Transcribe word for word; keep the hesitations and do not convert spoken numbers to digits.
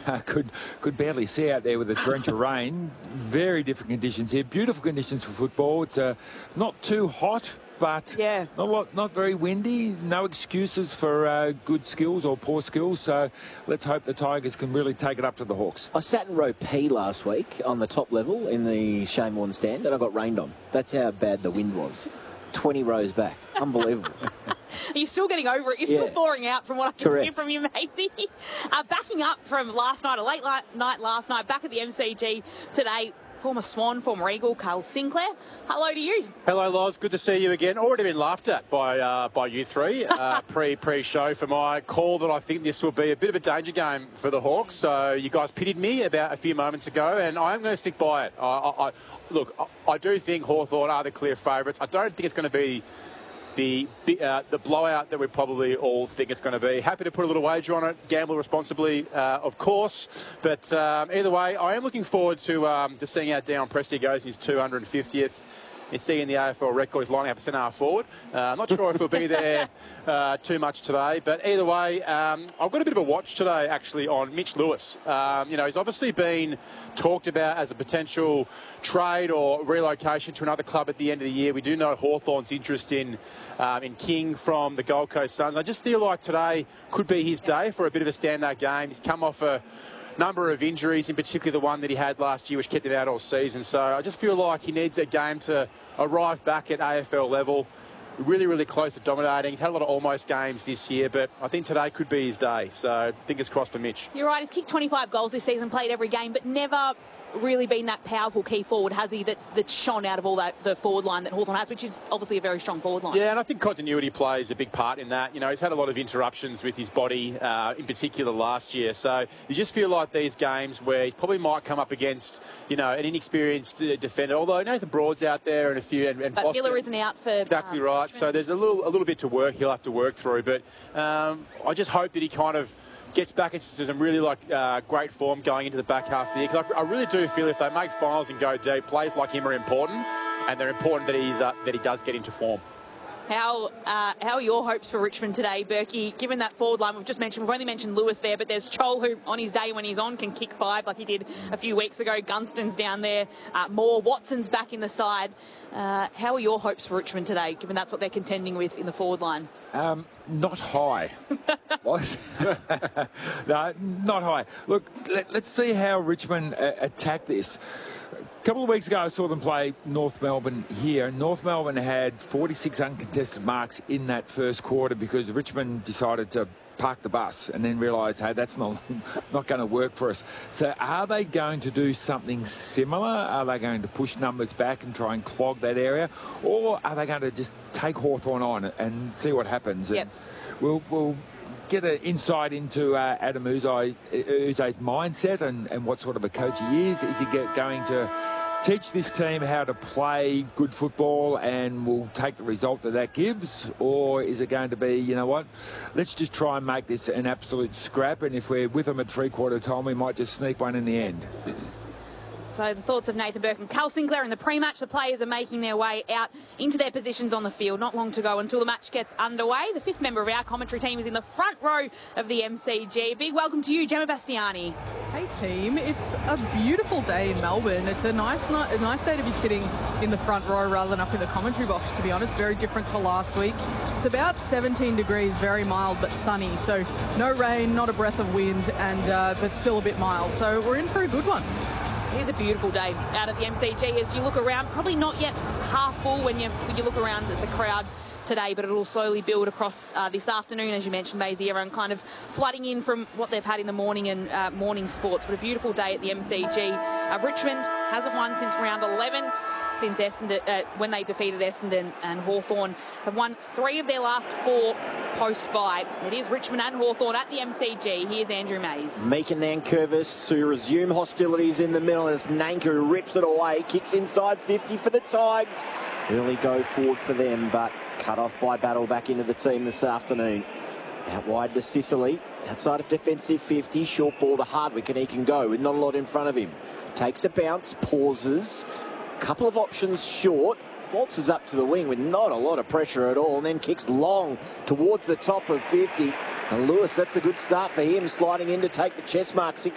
could could barely see out there with a drench of rain. Very different conditions here. Beautiful conditions for football. It's uh, not too hot, but yeah. not what, not very windy. No excuses for uh, good skills or poor skills. So let's hope the Tigers can really take it up to the Hawks. I sat in row P last week on the top level in the Shane Warne stand, and I got rained on. That's how bad the wind was. twenty rows back. Unbelievable. Are you still getting over it? You're still yeah. thawing out from what I can Correct. hear from you, Maisie. Uh, backing up from last night, a late night last night, back at the M C G today, former Swan, former Eagle, Carl Sinclair. Hello to you. Hello, Loz. Good to see you again. Already been laughed at by uh, by you three uh, pre pre show for my call that I think this will be a bit of a danger game for the Hawks. So you guys pitied me about a few moments ago, and I am going to stick by it. I, I, I, look, I, I do think Hawthorn are the clear favourites. I don't think it's going to be the uh, the blowout that we probably all think it's going to be. Happy to put a little wager on it, gamble responsibly, uh, of course. But um, either way, I am looking forward to um, to seeing how Darren Presty goes in his two hundred fiftieth. It's seeing the A F L record. He's lining up a centre forward. Uh, I'm not sure if he'll be there uh, too much today, but either way, um, I've got a bit of a watch today actually on Mitch Lewis. Um, you know, he's obviously been talked about as a potential trade or relocation to another club at the end of the year. We do know Hawthorn's interest in um, in King from the Gold Coast Suns. I just feel like today could be his day for a bit of a standout game. He's come off a number of injuries, in particular the one that he had last year, which kept him out all season. So I just feel like he needs a game to arrive back at A F L level. Really, really close to dominating. He's had a lot of almost games this year, but I think today could be his day. So fingers crossed for Mitch. You're right. He's kicked twenty-five goals this season, played every game, but never really been that powerful key forward, has he, that's, that's shone out of all that the forward line that Hawthorn has, which is obviously a very strong forward line. Yeah, and I think continuity plays a big part in that. You know, he's had a lot of interruptions with his body, uh, in particular last year. So you just feel like these games where he probably might come up against, you know, an inexperienced uh, defender, although Nathan Broad's out there and a few, and, and but Foster. Miller isn't out for... Exactly um, right. So there's a little, a little bit to work, he'll have to work through. But um, I just hope that he kind of gets back into some really like uh, great form going into the back half of the year. Because I, I really do feel if they make finals and go deep, players like him are important, and they're important that he's uh, that he does get into form. How uh, how are your hopes for Richmond today, Berkey? Given that forward line, we've just mentioned, we've only mentioned Lewis there, but there's Chol, who on his day when he's on can kick five like he did a few weeks ago. Gunston's down there, uh, Moore, Watson's back in the side. Uh, how are your hopes for Richmond today, given that's what they're contending with in the forward line? Um, not high. What? No, not high. Look, let, let's see how Richmond uh, attack this. A couple of weeks ago, I saw them play North Melbourne here. North Melbourne had forty-six uncontested marks in that first quarter because Richmond decided to park the bus and then realised, hey, that's not not going to work for us. So are they going to do something similar? Are they going to push numbers back and try and clog that area? Or are they going to just take Hawthorn on and see what happens? Yep. And we'll, we'll get an insight into uh, Adam Uze's mindset and, and what sort of a coach he is. Is he get, going to teach this team how to play good football and we'll take the result that that gives? Or is it going to be, you know what, let's just try and make this an absolute scrap, and if we're with them at three-quarter time, we might just sneak one in the end? So the thoughts of Nathan Burke and Carl Sinclair in the pre-match. The players are making their way out into their positions on the field. Not long to go until the match gets underway. The fifth member of our commentary team is in the front row of the M C G. Big welcome to you, Gemma Bastiani. Hey team, it's a beautiful day in Melbourne. It's a nice, a nice day to be sitting in the front row rather than up in the commentary box, to be honest. Very different to last week. It's about seventeen degrees, very mild but sunny. So no rain, not a breath of wind, and uh, but still a bit mild. So we're in for a good one. It is a beautiful day out at the M C G as you look around. Probably not yet half full when you when you look around at the crowd today, but it'll slowly build across uh, this afternoon, as you mentioned, Maisie. Everyone kind of flooding in from what they've had in the morning and uh, morning sports. But a beautiful day at the M C G. Uh, Richmond hasn't won since round eleven. Since Essendon, uh, when they defeated Essendon, and Hawthorn have won three of their last four post-bye. It is Richmond and Hawthorn at the M C G. Here's Andrew Mays. Meek and Nankervis to resume hostilities in the middle as Nanker rips it away, kicks inside fifty for the Tigers. Early go forward for them, but cut off by Battle back into the team this afternoon. Out wide to Sicily, outside of defensive fifty, short ball to Hardwick, and he can go with not a lot in front of him. Takes a bounce, pauses. Couple of options short, waltzes up to the wing with not a lot of pressure at all, and then kicks long towards the top of fifty. And Lewis, that's a good start for him, sliding in to take the chest mark, six